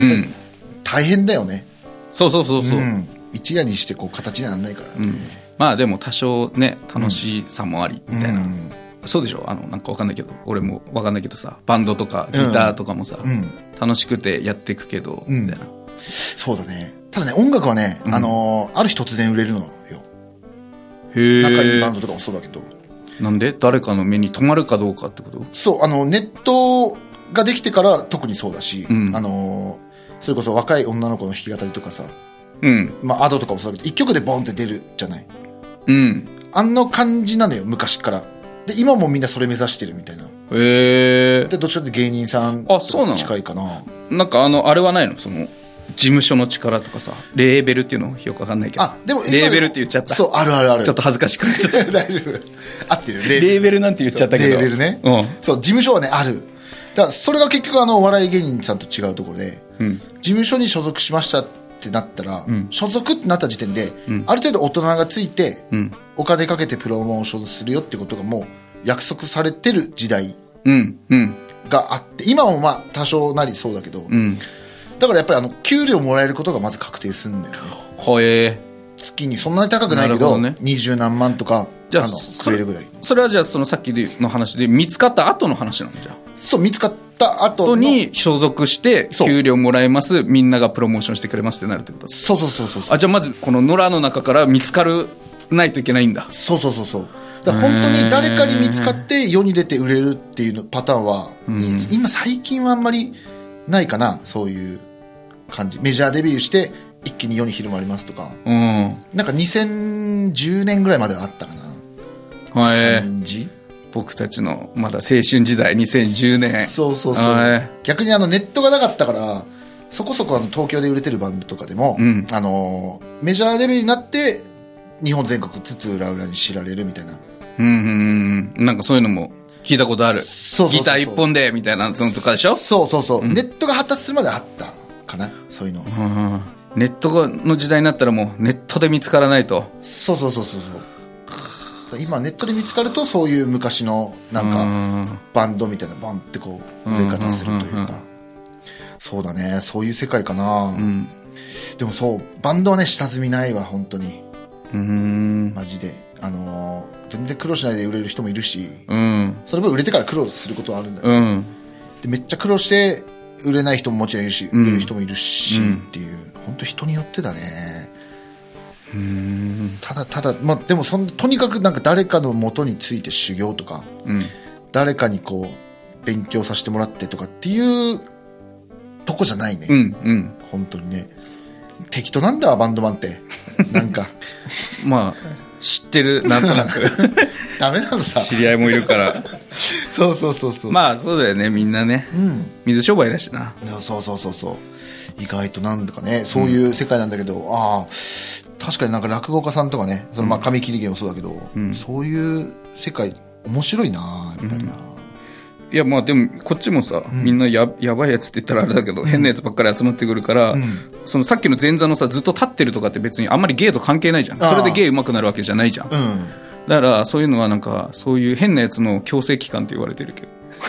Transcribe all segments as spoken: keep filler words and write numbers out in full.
うん、 大変だよね。 そうそうそうそう、うん、 一夜にしてこう形にならないからね、うん、 まあでも多少ね楽しさもありみたいな、うん、そうでしょ。あのなんか分かんないけど俺も分かんないけどさ、バンドとかギターとかもさ、うん、楽しくてやっていくけど、うん、みたいな。 そうだね。ただね、音楽はね、うん、あのー、ある日突然売れるのよ。 へえ。 仲いいバンドとかもそうだけど。 なんで誰かの目に留まるかどうかってこと？ そう、あのネットができてから特にそうだし、うん、あのーそれこそ若い女の子の弾き語りとかさ、うん、まあアドとかもそうだけどいっきょくでボンって出るじゃない、うん、あの感じなのよ昔から。で今もみんなそれ目指してるみたいな。 へえ。 でどっちかって芸人さんとか近いかな。 なんかあのあれはないの、その事務所の力とかさ、レーベルっていうのよくわかんないけど。 あでもレーベルって言っちゃった。 そう、あるあるある。 ちょっと恥ずかしくなっちゃった大丈夫、合ってる。 レーベルレーベルなんて言っちゃったけど。 レーベルね、うん、そう事務所はねある。だからそれが結局あのお笑い芸人さんと違うところで、うん、事務所に所属しましたってなったら、うん、所属ってなった時点で、うん、ある程度大人がついて、うん、お金かけてプロモーションするよってことがもう約束されてる時代があって、今もまあ多少なりそうだけど、うん、だからやっぱりあの給料もらえることがまず確定するんだよね。 はえ。 月にそんなに高くないけど二十、ね、何万とかじゃああの食えるぐらい。 それはじゃあそのさっきの話で見つかった後の話なんじゃ。 そう見つかった後のに所属して給料もらえます、みんながプロモーションしてくれますってなるってこと。 そうそうそうそう。 あ、じゃあまずこの野良の中から見つかるないといけないんだ。 そうそうそうそう。だから本当に誰かに見つかって世に出て売れるっていうパターンは、うん、今最近はあんまりないかな。そういう感じ。メジャーデビューして一気に世に広まりますとか、うん、なんかにせんじゅうねんぐらいまではあったかな、 はい、 感じ。 僕たちのまだ青春時代にせんじゅうねん。 そうそうそう、はい、逆にあのネットがなかったからそこそこあの東京で売れてるバンドとかでも、うん、あのメジャーデビューになって日本全国津々浦々に知られるみたいな、 うんうんうん、なんかそういうのも聞いたことある。そうそうそうそう、ギター一本でみたいなのとかでしょ。 そうそうそう、うん、ネットが発達するまであったかな、そういうの、うん、 ネットの時代になったらもうネットで見つからないと。 そうそうそうそうそう。今ネットで見つかるとそういう昔のなんかバンドみたいなバンってこう売れ方するというか、そうだね、そういう世界かな、うん、でもそうバンドはね下積みないわ本当に。うーん、マジであのー、全然苦労しないで売れる人もいるし、うん、それ分売れてから苦労することはあるんだよ、うん、でめっちゃ苦労して売れない人ももちろんいるし、うん、売れる人もいるし、うん、っていう本当人によってだね。うーん、ただただ、まあ、でもそんとにかくなんか誰かの元について修行とか、うん、誰かにこう勉強させてもらってとかっていうとこじゃないね、うんうん、本当にね適当なんだわバンドマンってなんかまあ知ってるなんとなくダメなのさ、 知り合いもいるからそうそうそうそう、 まあそうだよね、みんなね、うん、水商売だしな。 そうそうそうそう、意外となんだかねそういう世界なんだけど、うん、ああ確かになんか落語家さんとかね、そのまあ紙切り芸もそうだけど、うん、そういう世界面白いなやっぱりな、うん、 いやまあでもこっちもさ、うん、みんな や, やばいやつって言ったらあれだけど、うん、変なやつばっかり集まってくるから、うん、そのさっきの前座のさずっと立ってるとかって別にあんまり芸と関係ないじゃん。それで芸上手くなるわけじゃないじゃん、うん、だからそういうのはなんかそういう変なやつの強制期間って言われてるけど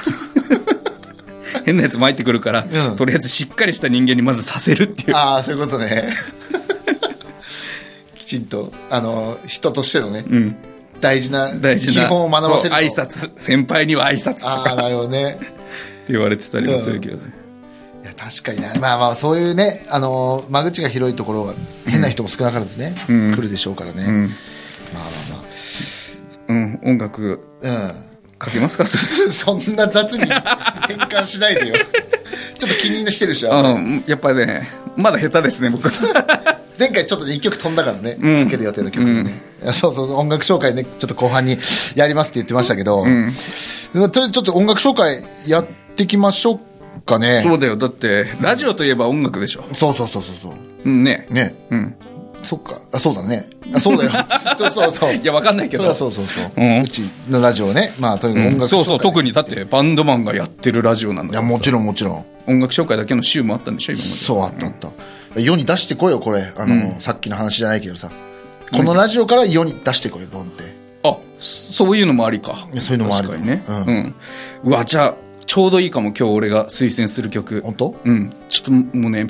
変なやつ巻いてくるから、うん、とりあえずしっかりした人間にまずさせるっていう。 ああそういうことねきちんとあの人としてのね、うん、大事な基本を学ばせる。 挨拶、先輩には挨拶とか、 ああなるほどねって言われてたりもするけどね、 うん、いや確かにね、まあまあそういうねあの間口が広いところは変な人も少なからずね、うん、来るでしょうからね、うん、まあまあまあ、 うん、音楽、うんかけますかそんな雑に変換しないでよちょっと気にしてるし、 うん、やっぱりねまだ下手ですね僕前回ちょっといっきょく飛んだからね、うん、かける予定の曲がね、うん、そうそう音楽紹介ねちょっと後半にやりますって言ってましたけど、うん、とりあえずちょっと音楽紹介やっていきましょうかね。 そうだよ、だってラジオといえば音楽でしょ。 そうそうそうそうそう、 うんねね、うん、そっか、あそうだね、あそうだよそうそうそういやわかんないけど、 そうそうそうそう、うん、うちのラジオね、まあとにかく音楽紹介、 うん、そうそう、特にだってバンドマンがやってるラジオなんだから。 いやもちろんもちろん音楽紹介だけの週もあったんでしょ今まで。 そうあったあった、うん、世に出してこいよこれあの、うん、さっきの話じゃないけどさ、このラジオから世に出してこいボンって。 あそういうのもありか。 そういうのもありだね、うんうん、うわじゃあちょうどいいかも今日俺が推薦する曲。 本当？ うん。ちょっともうね